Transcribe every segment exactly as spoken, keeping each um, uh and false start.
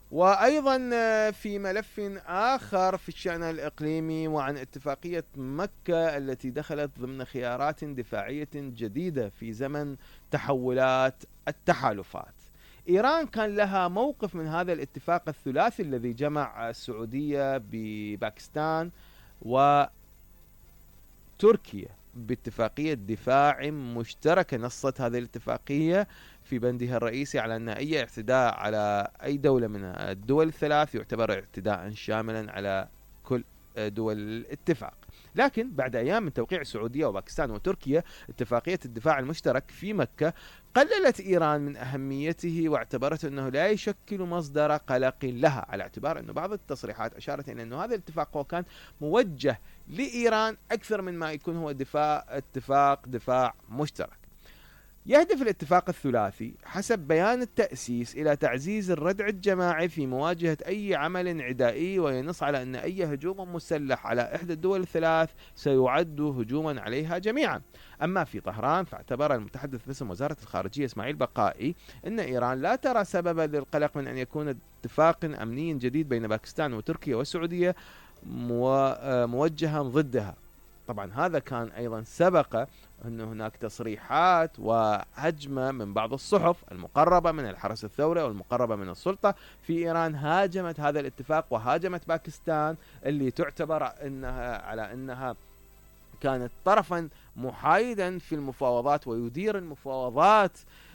وأيضا في ملف آخر في الشأن الإقليمي وعن اتفاقية مكة التي دخلت ضمن خيارات دفاعية جديدة في زمن تحولات التحالفات. إيران كان لها موقف من هذا الاتفاق الثلاثي الذي جمع السعودية بباكستان وتركيا باتفاقية دفاع مشتركة. نصت هذه الاتفاقية في بندها الرئيسي على أن أي اعتداء على أي دولة من الدول الثلاث يعتبر اعتداء شاملا على كل دول الاتفاق. لكن بعد أيام من توقيع السعودية وباكستان وتركيا اتفاقية الدفاع المشترك في مكة، قللت إيران من أهميته واعتبرت أنه لا يشكل مصدر قلق لها، على اعتبار أن بعض التصريحات أشارت إلى أن هذا الاتفاق هو كان موجه لإيران أكثر من ما يكون هو دفاع اتفاق دفاع مشترك. يهدف الاتفاق الثلاثي حسب بيان التأسيس إلى تعزيز الردع الجماعي في مواجهة أي عمل عدائي، وينص على أن أي هجوم مسلح على إحدى الدول الثلاث سيعد هجوما عليها جميعا. أما في طهران فاعتبر المتحدث باسم وزارة الخارجية إسماعيل بقائي أن إيران لا ترى سببا للقلق من أن يكون اتفاق أمني جديد بين باكستان وتركيا والسعودية موجها ضدها. طبعا هذا كان أيضا سبق أن هناك تصريحات وهجمة من بعض الصحف المقربة من الحرس الثوري والمقربة من السلطة في إيران هاجمت هذا الاتفاق وهاجمت باكستان اللي تعتبر أنها على أنها كانت طرفا محايدا في المفاوضات ويدير المفاوضات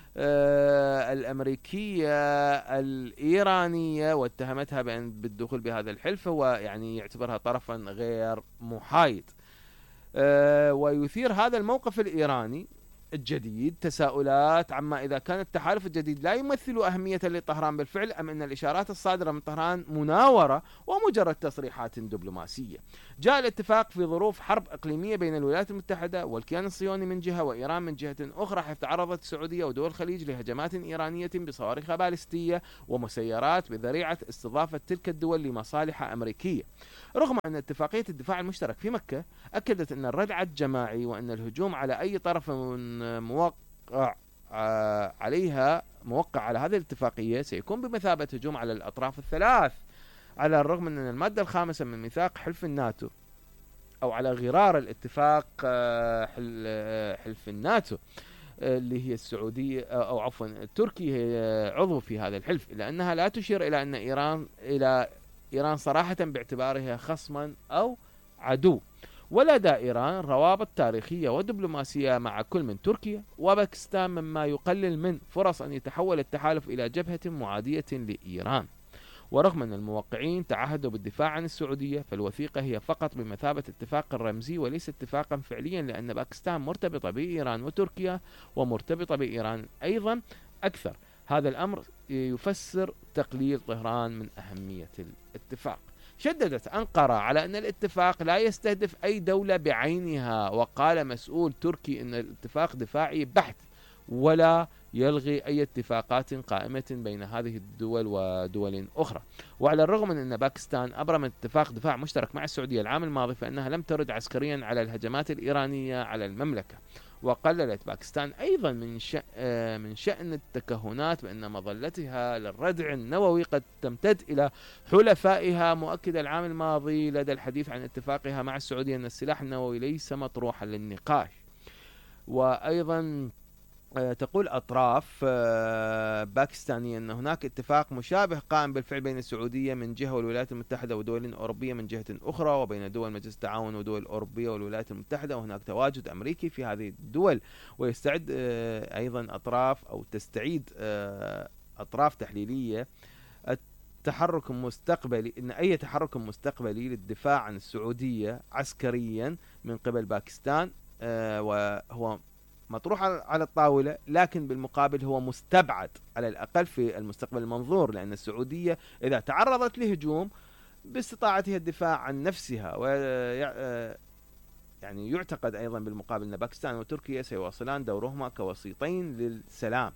آه الأمريكية الإيرانية، واتهمتها بأن بالدخول بهذا الحلف هو يعني يعتبرها طرفا غير محايد. أه ويثير هذا الموقف الإيراني الجديد تساؤلات عما إذا كان التحالف الجديد لا يمثل أهمية لطهران بالفعل، أم أن الإشارات الصادرة من طهران مناورة ومجرد تصريحات دبلوماسية. جاء الاتفاق في ظروف حرب إقليمية بين الولايات المتحدة والكيان الصهيوني من جهة وإيران من جهة أخرى، حيث تعرضت السعودية ودول الخليج لهجمات إيرانية بصواريخ باليستية ومسيرات بذريعة استضافة تلك الدول لمصالح أمريكية. رغم أن اتفاقية الدفاع المشترك في مكة أكدت أن الردع الجماعي وأن الهجوم على أي طرف موقع عليها موقع على هذه الاتفاقية سيكون بمثابة هجوم على الأطراف الثلاث، على الرغم من أن المادة الخامسة من ميثاق حلف الناتو أو على غرار الاتفاق حلف الناتو اللي هي السعودية أو عفوا تركيا هي عضو في هذا الحلف، إلا أنها لا تشير إلى أن إيران إلى إيران صراحة باعتبارها خصما أو عدو. ولدى إيران روابط تاريخية ودبلوماسية مع كل من تركيا وباكستان، مما يقلل من فرص أن يتحول التحالف إلى جبهة معادية لإيران. ورغم أن الموقعين تعهدوا بالدفاع عن السعودية، فالوثيقة هي فقط بمثابة اتفاق رمزي وليس اتفاقا فعليا، لأن باكستان مرتبطة بإيران وتركيا ومرتبطة بإيران أيضا أكثر. هذا الأمر يفسر تقليل طهران من أهمية الاتفاق. شددت أنقرة على أن الاتفاق لا يستهدف أي دولة بعينها، وقال مسؤول تركي أن الاتفاق دفاعي بحت ولا يلغي أي اتفاقات قائمة بين هذه الدول ودول أخرى. وعلى الرغم من أن باكستان أبرمت اتفاق دفاع مشترك مع السعودية العام الماضي، فإنها لم ترد عسكريا على الهجمات الإيرانية على المملكة. وقللت باكستان أيضا من شأن, من شأن التكهنات بأن مظلتها للردع النووي قد تمتد إلى حلفائها، مؤكد العام الماضي لدى الحديث عن اتفاقها مع السعودية أن السلاح النووي ليس مطروحا للنقاش. وأيضا تقول أطراف باكستانية أن هناك اتفاق مشابه قائم بالفعل بين السعودية من جهة والولايات المتحدة ودول أوروبية من جهة أخرى، وبين دول مجلس التعاون ودول أوروبية والولايات المتحدة، وهناك تواجد أمريكي في هذه الدول. ويستعد أيضا أطراف أو تستعيد أطراف تحليلية التحرك المستقبلي أن أي تحرك مستقبلي للدفاع عن السعودية عسكريا من قبل باكستان وهو مطروح على الطاولة، لكن بالمقابل هو مستبعد على الأقل في المستقبل المنظور، لأن السعودية إذا تعرضت لهجوم باستطاعتها الدفاع عن نفسها. و يعني يعتقد أيضا بالمقابل أن باكستان وتركيا سيواصلان دورهما كوسيطين للسلام.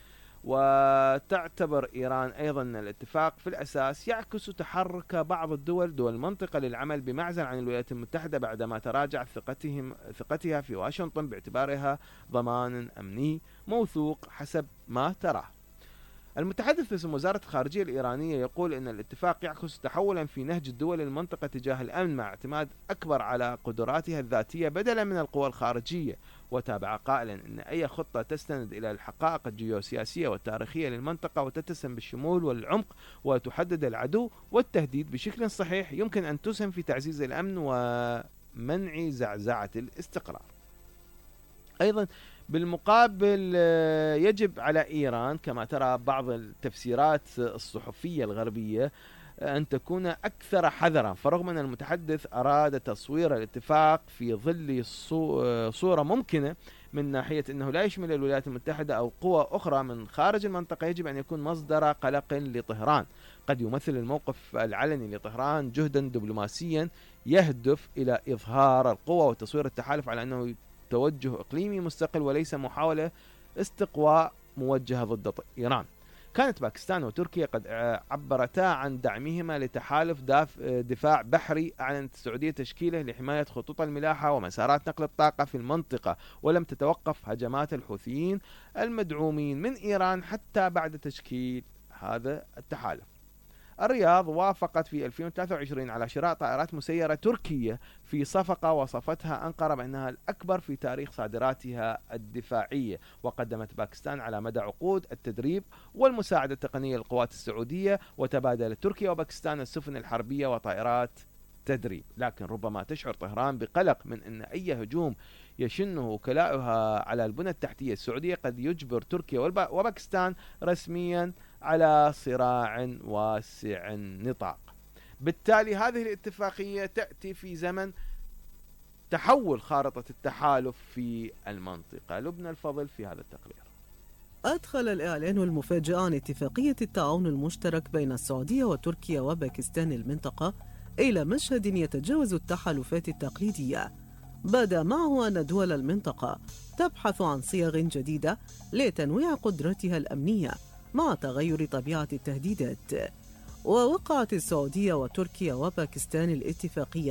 وتعتبر إيران أيضا أن الاتفاق في الأساس يعكس تحرك بعض الدول دول المنطقة للعمل بمعزل عن الولايات المتحدة بعدما تراجع ثقتهم ثقتها في واشنطن باعتبارها ضمان أمني موثوق حسب ما تراه. المتحدث باسم وزارة الخارجية الإيرانية يقول إن الاتفاق يعكس تحولا في نهج الدول المنطقة تجاه الأمن مع اعتماد أكبر على قدراتها الذاتية بدلا من القوى الخارجية، وتابع قائلا إن أي خطة تستند إلى الحقائق الجيوسياسية والتاريخية للمنطقة وتتسم بالشمول والعمق وتحدد العدو والتهديد بشكل صحيح يمكن أن تسهم في تعزيز الأمن ومنع زعزعة الاستقرار. أيضا بالمقابل يجب على إيران كما ترى بعض التفسيرات الصحفية الغربية أن تكون أكثر حذرا، فرغم أن المتحدث أراد تصوير الاتفاق في ظل صورة ممكنة من ناحية أنه لا يشمل الولايات المتحدة أو قوى أخرى من خارج المنطقة، يجب أن يكون مصدر قلق لطهران. قد يمثل الموقف العلني لطهران جهدا دبلوماسيا يهدف إلى إظهار القوة وتصوير التحالف على أنه توجه إقليمي مستقل وليس محاولة استقواء موجهة ضد إيران. كانت باكستان وتركيا قد عبرتا عن دعمهما لتحالف دفاع بحري أعلنت السعودية تشكيله لحماية خطوط الملاحة ومسارات نقل الطاقة في المنطقة، ولم تتوقف هجمات الحوثيين المدعومين من إيران حتى بعد تشكيل هذا التحالف. الرياض وافقت في ألفين وثلاثة وعشرين على شراء طائرات مسيرة تركية في صفقة وصفتها أنقرة بأنها الأكبر في تاريخ صادراتها الدفاعية، وقدمت باكستان على مدى عقود التدريب والمساعدة التقنية للقوات السعودية، وتبادلت تركيا وباكستان السفن الحربية وطائرات تدريب. لكن ربما تشعر طهران بقلق من أن أي هجوم يشنه وكلاؤها على البنى التحتية السعودية قد يجبر تركيا وباكستان رسميا على صراع واسع النطاق. بالتالي هذه الاتفاقية تأتي في زمن تحول خارطة التحالف في المنطقة. لبنى الفضل في هذا التقرير. أدخل الإعلان المفاجئ عن اتفاقية التعاون المشترك بين السعودية وتركيا وباكستان المنطقة إلى مشهد يتجاوز التحالفات التقليدية، بدا معه أن دول المنطقة تبحث عن صيغ جديدة لتنويع قدرتها الأمنية مع تغير طبيعة التهديدات. ووقعت السعودية وتركيا وباكستان الاتفاقية